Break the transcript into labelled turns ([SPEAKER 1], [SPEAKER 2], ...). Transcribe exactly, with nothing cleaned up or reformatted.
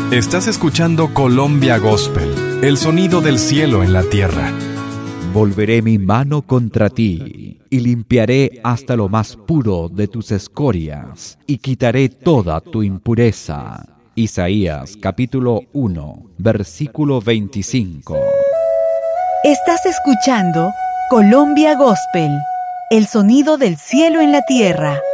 [SPEAKER 1] Estás escuchando Colombia Gospel, el sonido del cielo en la tierra.
[SPEAKER 2] Volveré mi mano contra ti, y limpiaré hasta lo más puro de tus escorias, y quitaré toda tu impureza. Isaías capítulo uno, versículo veinticinco.
[SPEAKER 3] Estás escuchando Colombia Gospel, el sonido del cielo en la tierra.